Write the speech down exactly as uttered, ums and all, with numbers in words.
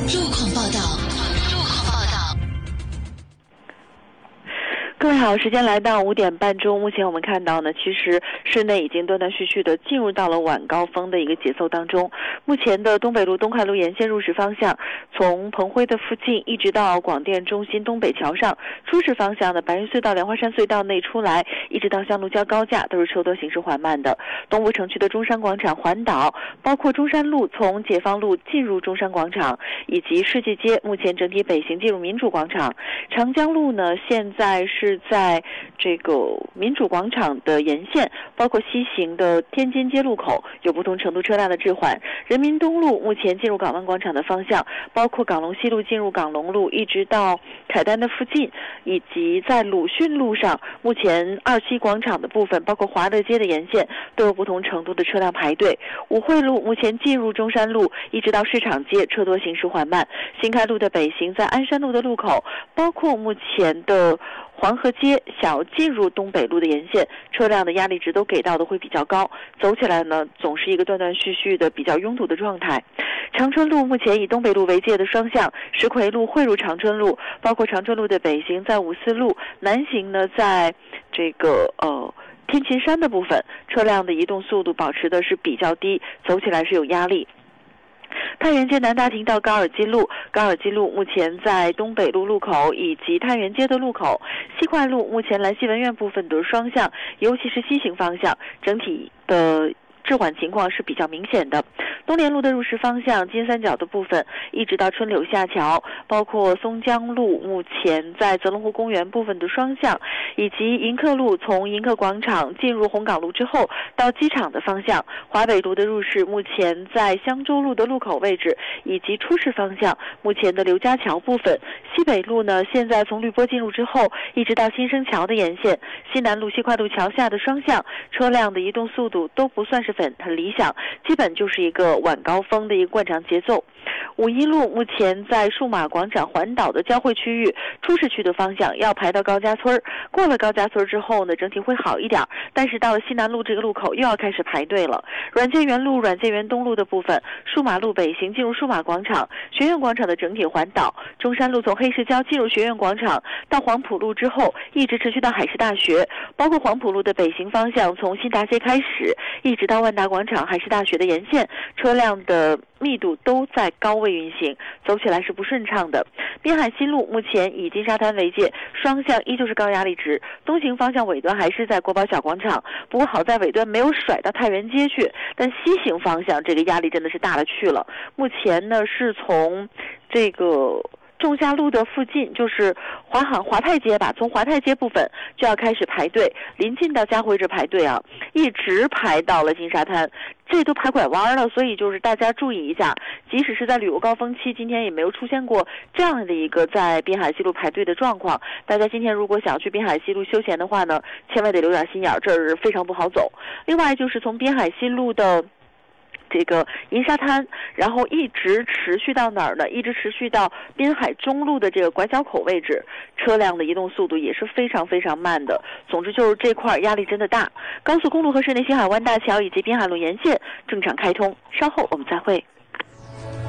路况报道。路况报道。 各位好，时间来到五点半钟，目前我们看到呢，其实市内已经断断续续的进入到了晚高峰的一个节奏当中。目前的东北路东快路沿线入市方向，从彭辉的附近一直到广电中心东北桥上，出市方向的白云隧道、莲花山隧道内出来，一直到向路交高架，都是车多行驶缓慢的。东部城区的中山广场环岛，包括中山路从解放路进入中山广场，以及世纪街目前整体北行进入民主广场。长江路呢，现在是在这个民主广场的沿线，包括西行的天津街路口有不同程度车辆的滞缓。人民东路目前进入港湾广场的方向，包括港龙西路进入港龙路一直到凯丹的附近，以及在鲁迅路上，目前二期广场的部分，包括华乐街的沿线都有不同程度的车辆排队。武惠路目前进入中山路一直到市场街，车多行驶缓慢。新开路的北行在鞍山路的路口，包括目前的黄河街想要进入东北路的沿线，车辆的压力值都给到的会比较高，走起来呢总是一个断断续续的比较拥堵的状态。长春路目前以东北路为界的双向，石奎路汇入长春路，包括长春路的北行在五四路，南行呢在这个呃天琴山的部分，车辆的移动速度保持的是比较低，走起来是有压力。太原街南大亭到高尔基路，高尔基路目前在东北路路口以及太原街的路口，西快路目前兰溪文苑部分都是双向，尤其是西行方向，整体的滞缓情况是比较明显的。东联路的入市方向，金三角的部分一直到春柳下桥，包括松江路目前在泽龙湖公园部分的双向，以及迎客路从迎客广场进入红港路之后到机场的方向。华北路的入市目前在香洲路的路口位置，以及出市方向目前的刘家桥部分。西北路呢，现在从绿波进入之后一直到新生桥的沿线，西南路西快路桥下的双向，车辆的移动速度都不算是很很理想，基本就是一个晚高峰的一个惯常节奏。五一路目前在数码广场环岛的交汇区域，出市区的方向要排到高家村，过了高家村之后呢，整体会好一点，但是到了西南路这个路口又要开始排队了。软件园路、软件园东路的部分，数码路北行进入数码广场，学院广场的整体环岛，中山路从黑石郊进入学院广场到黄埔路之后，一直持续到海事大学，包括黄埔路的北行方向从新达街开始，一直到万达广场、海事大学的沿线，车辆的密度都在高位运行，走起来是不顺畅的。滨海新路目前以金沙滩为界，双向依旧是高压力值，东行方向尾端还是在国宝小广场，不过好在尾端没有甩到太原街去，但西行方向这个压力真的是大了去了。目前呢是从这个仲夏路的附近，就是华航华泰街吧，从华泰街部分就要开始排队，临近到嘉汇这排队啊，一直排到了金沙滩，这都排拐弯了，所以就是大家注意一下，即使是在旅游高峰期，今天也没有出现过这样的一个在滨海西路排队的状况。大家今天如果想去滨海西路休闲的话呢，千万得留点心眼，这儿非常不好走。另外就是从滨海西路的这个银沙滩，然后一直持续到哪儿呢？一直持续到滨海中路的这个拐角口位置，车辆的移动速度也是非常非常慢的。总之就是这块压力真的大。高速公路和市内新海湾大桥以及滨海路沿线正常开通，稍后我们再会。